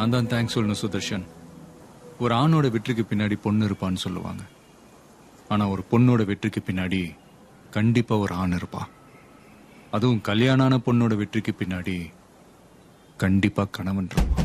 நான் தான் தேங்க்ஸ் சொல்லணும் சுதர்ஷன். ஒரு ஆணோட வெற்றிக்கு பின்னாடி பொண்ணு இருப்பான்னு சொல்லுவாங்க. ஆனா ஒரு பொண்ணோட வெற்றிக்கு பின்னாடி கண்டிப்பா ஒரு ஆண் இருப்பா. அதுவும் கல்யாணான பொண்ணோட வெற்றிக்கு பின்னாடி கண்டிப்பா கணவன் இருப்பான்.